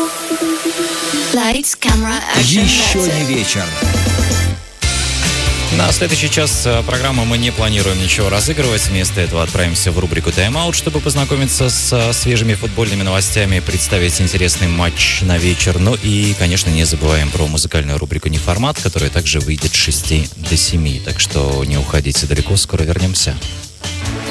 Lights, camera, action, Еще that's не it. вечер. На следующий час программы мы не планируем ничего разыгрывать. Вместо этого отправимся в рубрику «Тайм-аут», чтобы познакомиться с свежими футбольными новостями, представить интересный матч на вечер. Ну и, конечно, не забываем про музыкальную рубрику «Неформат», которая также выйдет с 6 до 7. Так что не уходите далеко, скоро вернемся.